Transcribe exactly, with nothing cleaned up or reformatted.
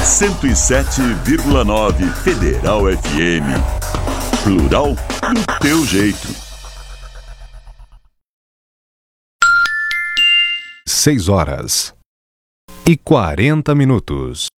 cento e sete vírgula nove Federal F M. Plural do teu jeito. Seis horas e quarenta minutos.